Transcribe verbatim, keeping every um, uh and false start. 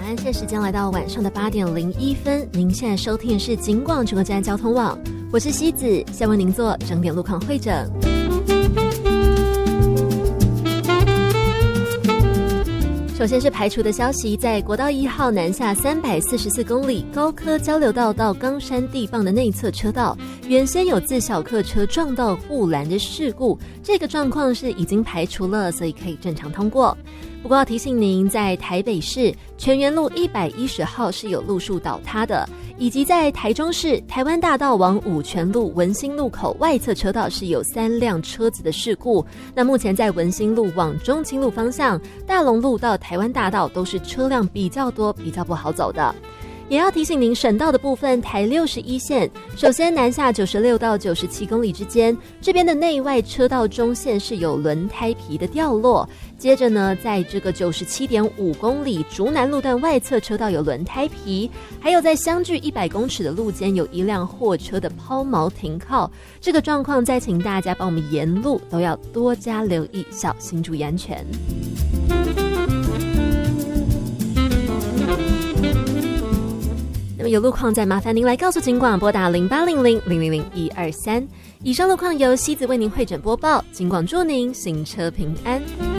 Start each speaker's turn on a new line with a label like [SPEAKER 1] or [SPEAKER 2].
[SPEAKER 1] 安，现在时间来到晚上的八点零一分，您现在收听的是警广主播站交通网，我是西子，先为您做整点路况汇整。首先是排除的消息，在国道一号南下三百四十四公里高科交流道到冈山地磅的内侧车道，原先有自小客车撞到护栏的事故，这个状况是已经排除了，所以可以正常通过。不过要提醒您，在台北市泉源路一百一十号是有路树倒塌的，以及在台中市台湾大道往五权路文心路口外侧车道是有三辆车子的事故。那目前在文心路往中清路方向，大龙路到台湾大道都是车辆比较多，比较不好走的。也要提醒您，省道的部分，台六十一线，首先南下九十六到九十七公里之间，这边的内外车道中线是有轮胎皮的掉落。接着呢，在这个九十七点五公里竹南路段外侧车道有轮胎皮，还有在相距一百公尺的路间有一辆货车的抛锚停靠。这个状况，再请大家帮我们沿路都要多加留意，小心注意安全。那么有路况再麻烦您来告诉警广，拨打零八零零零零零一二三。以上路况由西子为您汇整播报，警广祝您行车平安。